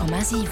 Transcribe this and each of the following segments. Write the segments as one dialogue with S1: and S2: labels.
S1: 100,7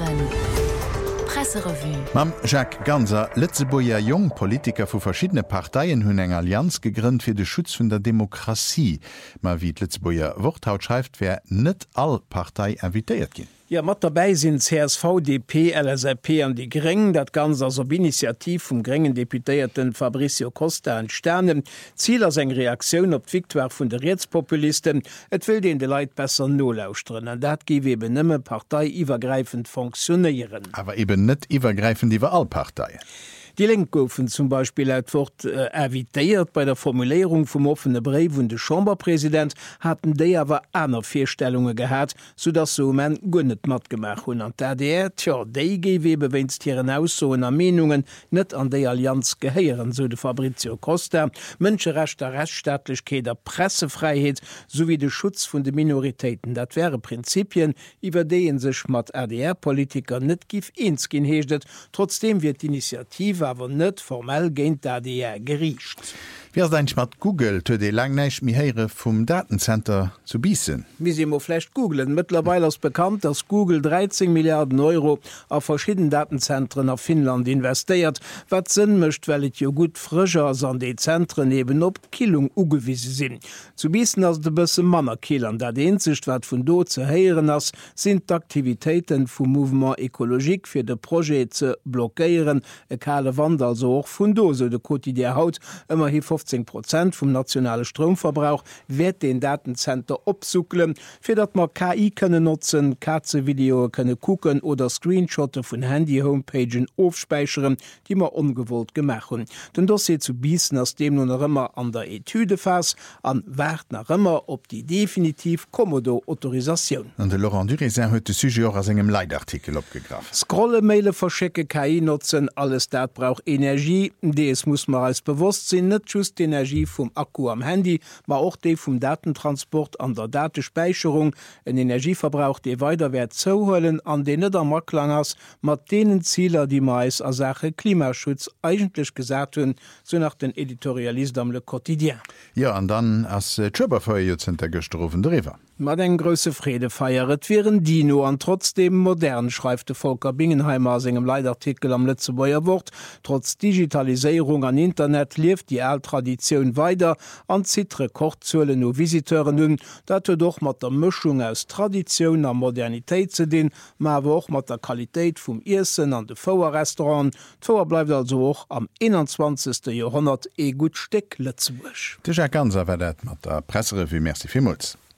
S1: Presserevue.
S2: Mam Jacques Ganser, Lützeburger Jungpolitiker vu verschiedene Parteien hunn eng Allianz gegrünnt fir de Schutz vun der Demokratie. Ma wie d Lützeburger Worthaut schreift, wer net all Partei invitéiert gin.
S3: Ja, mat dabei sind CSV, DP, LSRP an die Greng, dat ganz as op Initiativ vum grengen Deputéierten Fabrizio Costa an Sternen, Ziel as eng Reaktion op d'Viktoire vun de Rechtspopulisten, et will den de Leiit besser nolauusren, an dat giwe eben nëmme parteiiwwergreifend funktionieren.
S2: Aber eben net iwwergreifend iwwer all Partei.
S3: Die Lenkgoufen zum Beispiel wort ervitéiert bei der Formulierung vum offene Brief vun de Chamberpräsident hatten déi awer aner Vierstellungen gehabt, sodass so men gunnet mat gemacht hun an der DGW bewinst hierieren aussoen Ermenungen net an déi Allianz geheieren, so de Fabrizio Costa, Mënscherecht der Rechtsstaatlichkeit der Pressefreiheit sowie de Schutz vun de Minoritäten. Dat wäre Prinzipien, iwwer deen sech mat RDR-Politiker net gif eens gin heeschtet, trotzdem wird die Initiative aber net formell géint ADR gericht.
S2: Wie dein mat Google to de langneich mihéiere vum Datencenter zu biesen?
S3: Wie sie immerflecht googlen. Mittlerweile ist bekannt, dass Google 13 Milliarden Euro auf verschiedenen Datenzentren auf Finnland investiert. Was Sinn mischt, weil es ja gut frischer an die Zentren eben op Kilung ugewiesen sind. Zu biesen als de bësse Manner Killern, da den sich wat von do zu heieren ass, sind Aktivitäten vom Mouvement Ökologik für de Projekt zu blockieren. E kale Wand also auch von do, so de Quotidien Haut, immerhin 15% vom nationalen Stromverbrauch wird den Datencenter opsucklen, für dat man KI können nutzen, Katzevideo können gucken oder Screenshotte von Handy-Homepagen aufspeichern, die man ungewollt gemacht haben. Den Dossier zu biesen, aus dem nun noch immer an der Etüde fast, an wart nach immer ob die definitiv Komodo-Autorisation.
S2: Und der Laurent Durésin hat das Sujet auch aus einem Leitartikel abgegriffen.
S3: Scrolle, Maile verschicke, KI nutzen, alles das braucht Energie, das muss man als Bewusstsein nicht just die Energie vom Akku am Handy, aber auch die vom Datentransport an der Datenspeicherung, ein Energieverbrauch, der weiterwert zuholen, an denen der Marktlangers mit denen Ziele, die meist als Sache Klimaschutz eigentlich gesagt haben, so nach den Editorialisten am Le Quotidien.
S2: Ja, und dann als Tschöberfeuer jetzt hintergestroffen drüber.
S3: Mat eng grösse Frede feiert wären Dino an trotzdem modern, schreibt Volker Bingenheimer aus engem Leitartikel am Lützeburger Wort. Trotz Digitalisierung an Internet lief die Tradition weiter an zitre Kochzuelen no Visiteuren nun, dat doch mat der Mischung aus Tradition an Modernität ze den, ma woch mat der Qualität vum Essen an de Fauerrestaurant. D'Fauer bleibt also auch am 21. Jahrhundert gut Steck Lützeburg.
S2: Das ist ja ganz mat der Presserevue. Merci vielmals.